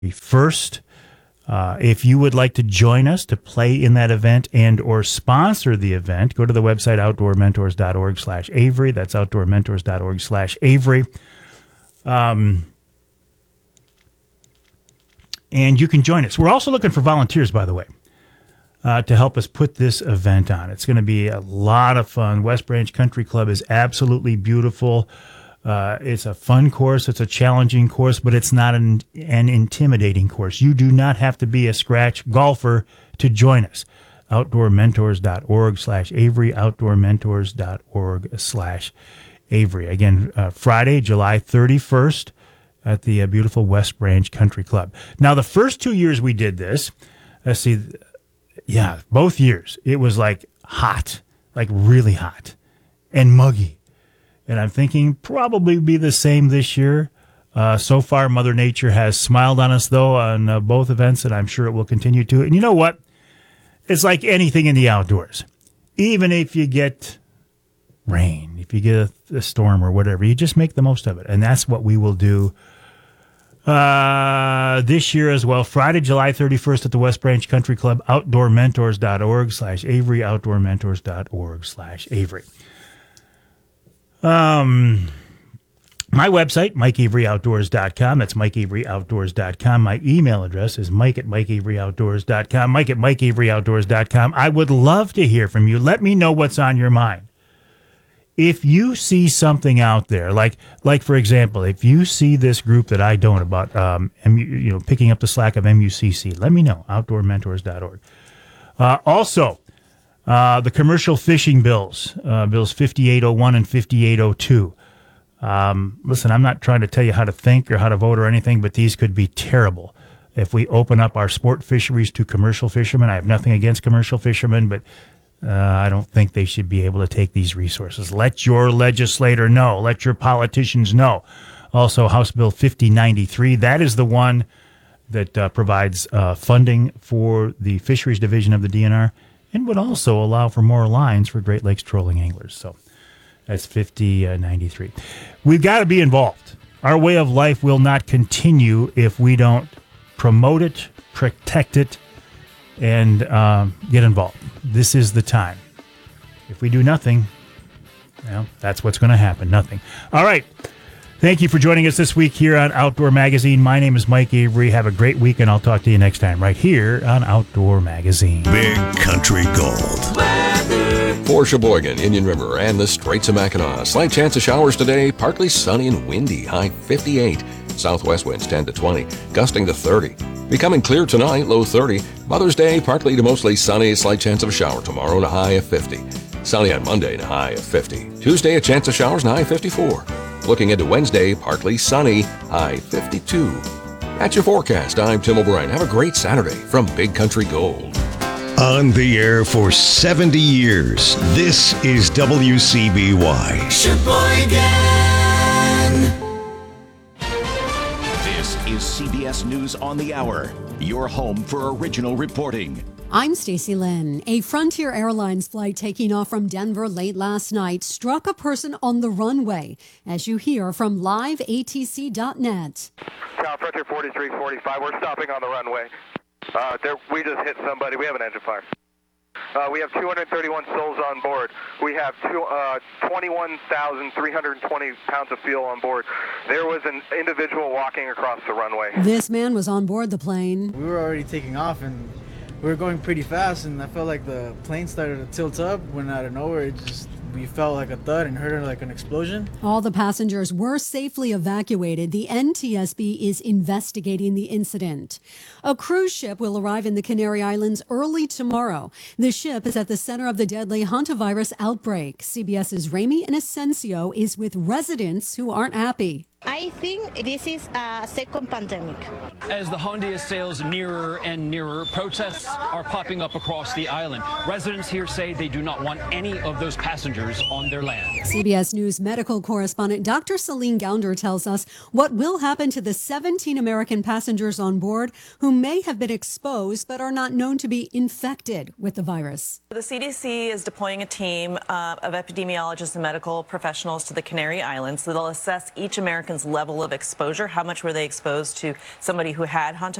1st. If you would like to join us to play in that event and or sponsor the event, go to the website outdoormentors.org/Avery. That's outdoormentors.org/Avery. And you can join us. We're also looking for volunteers, by the way, to help us put this event on. It's going to be a lot of fun. West Branch Country Club is absolutely beautiful. It's a fun course. It's a challenging course, but it's not an intimidating course. You do not have to be a scratch golfer to join us. Outdoormentors.org/Avery, outdoormentors.org/Avery. Again, Friday, July 31st at the beautiful West Branch Country Club. Now, the first 2 years we did this, let's see, both years, it was like hot, like really hot and muggy. And I'm thinking probably be the same this year. So far, Mother Nature has smiled on us, though, on both events, and I'm sure it will continue to. And you know what? It's like anything in the outdoors. Even if you get rain, if you get a storm or whatever, you just make the most of it. And that's what we will do this year as well. Friday, July 31st at the West Branch Country Club, outdoormentors.org/Avery, outdoormentors.org/Avery. My website, MikeAveryOutdoors.com. That's MikeAveryOutdoors.com. My email address is Mike@MikeAveryOutdoors.com. Mike@MikeAveryOutdoors.com. I would love to hear from you. Let me know what's on your mind. If you see something out there, like for example, if you see this group that I don't about, picking up the slack of MUCC, let me know. OutdoorMentors.org. Also, the commercial fishing bills, bills 5801 and 5802. Listen, I'm not trying to tell you how to think or how to vote or anything, but these could be terrible. If we open up our sport fisheries to commercial fishermen, I have nothing against commercial fishermen, but I don't think they should be able to take these resources. Let your legislator know. Let your politicians know. Also, House Bill 5093, that is the one that provides funding for the Fisheries Division of the DNR and would also allow for more lines for Great Lakes trolling anglers. So that's 5093. We've got to be involved. Our way of life will not continue if we don't promote it, protect it, and get involved. This is the time. If we do nothing, that's what's going to happen. Nothing. All right. Thank you for joining us this week here on Outdoor Magazine. My name is Mike Avery. Have a great week, and I'll talk to you next time right here on Outdoor Magazine. Big Country Gold. For Sheboygan, Indian River, and the Straits of Mackinac, slight chance of showers today, partly sunny and windy, high 58. Southwest winds 10 to 20, gusting to 30. Becoming clear tonight, low 30. Mother's Day, partly to mostly sunny, slight chance of a shower tomorrow and a high of 50. Sunny on Monday and a high of 50. Tuesday, a chance of showers and a high of 54. Looking into Wednesday, partly sunny, high 52. That's your forecast. I'm Tim O'Brien. Have a great Saturday from Big Country Gold. On the air for 70 years, this is WCBY. Sheboygan! This is CBS News on the Hour, your home for original reporting. I'm Stacey Lynn. A Frontier Airlines flight taking off from Denver late last night struck a person on the runway, as you hear from liveatc.net. Frontier 4345, we're stopping on the runway. We just hit somebody. We have an engine fire. We have 231 souls on board. We have 21,320 pounds of fuel on board. There was an individual walking across the runway. This man was on board the plane. We were already taking off, and we were going pretty fast, and I felt like the plane started to tilt up when out of nowhere we felt like a thud and heard like an explosion. All the passengers were safely evacuated. The NTSB is investigating the incident. A cruise ship will arrive in the Canary Islands early tomorrow. The ship is at the center of the deadly hantavirus outbreak. CBS's Ramy Inocencio is with residents who aren't happy. I think this is a second pandemic. As the Honda sails nearer and nearer, protests are popping up across the island. Residents here say they do not want any of those passengers on their land. CBS News medical correspondent Dr. Celine Gounder tells us what will happen to the 17 American passengers on board who may have been exposed but are not known to be infected with the virus. The CDC is deploying a team of epidemiologists and medical professionals to the Canary Islands so they'll assess each American Americans' level of exposure. How much were they exposed to somebody who had